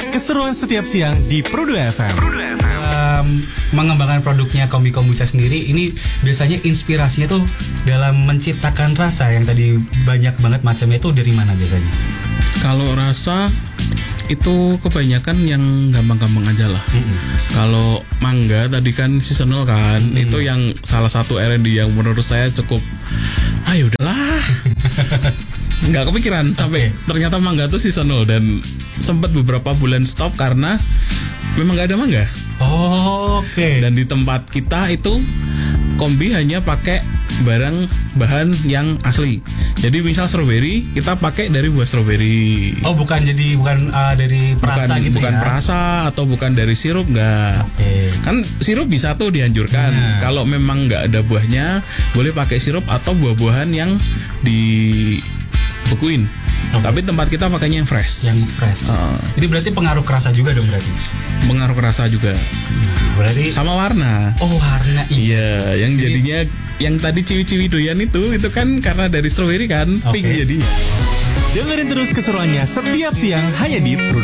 keseruan setiap siang di Pro2 FM. Mengembangkan produknya Kombi Kombucha sendiri, ini biasanya inspirasinya tuh dalam menciptakan rasa yang tadi banyak banget macamnya, itu dari mana biasanya? Kalau rasa itu kebanyakan yang gampang-gampang aja lah. Kalau mangga tadi kan seasonal kan, itu yang salah satu R&D yang menurut saya cukup, ayo udahlah. Nggak kepikiran sampai ternyata mangga tuh seasonal dan sempat beberapa bulan stop karena memang nggak ada mangga. Oke. Dan di tempat kita itu Kombi hanya pakai bahan yang asli. Jadi misal strawberry kita pakai dari buah strawberry. Oh, bukan dari perasa gitu bukan ya? perasa atau bukan dari sirup, enggak. Kan sirup bisa tuh dianjurkan. Kalau memang nggak ada buahnya, boleh pakai sirup atau buah-buahan yang dibekuin. Tapi tempat kita pakainya yang fresh. Yang fresh. Jadi berarti pengaruh kerasa juga dong berarti? Pengaruh kerasa juga. Berarti sama warna. Oh, warna. Iya, yang jadinya yang tadi ciwi-ciwi doyan itu kan karena dari strawberry kan, pink jadinya. Dengerin terus keseruannya setiap siang hanya di Pro2.